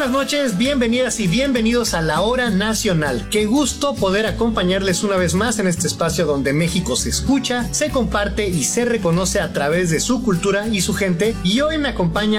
buenas noches, bienvenidas y bienvenidos a La Hora Nacional. Qué gusto poder acompañarles una vez más en este espacio donde México se escucha, se comparte y se reconoce a través de su cultura y su gente. Y hoy me acompaña